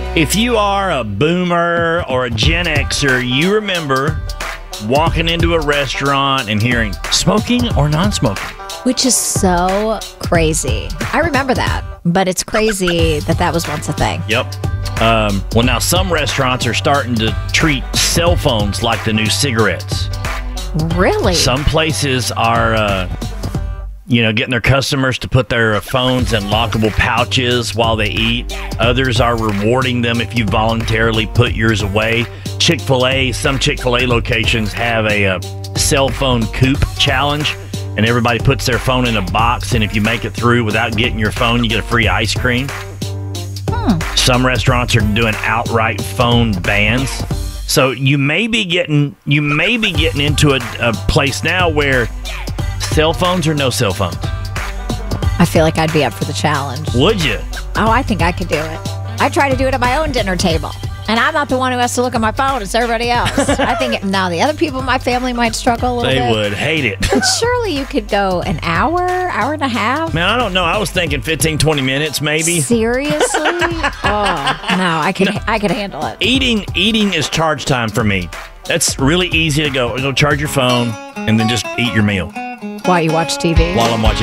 If you are a boomer or a Gen Xer, you remember walking into a restaurant and hearing smoking or non-smoking. Which is so crazy. I remember that, but it's crazy that was once a thing. Yep. Well, now some restaurants are starting to treat cell phones like the new cigarettes. Really? Some places are, getting their customers to put their phones in lockable pouches while they eat. Others are rewarding them if you voluntarily put yours away. Some Chick-fil-A locations have a cell phone coupe challenge, and everybody puts their phone in a box, and if you make it through without getting your phone, you get a free ice cream. Some restaurants are doing outright phone bans. So you may be getting into a place now where cell phones or no cell phones. I feel like I'd be up for the challenge. Would you? Oh, I think I could do it. I try to do it at my own dinner table. And I'm not the one who has to look at my phone. It's everybody else. I think now the other people in my family might struggle a little bit. They would hate it. But surely you could go an hour and a half. Man, I don't know. I was thinking 15, 20 minutes maybe. Seriously? Oh, no, I could handle it. Eating is charge time for me. That's really easy to go charge your phone and then just eat your meal. While you watch TV? While I'm watching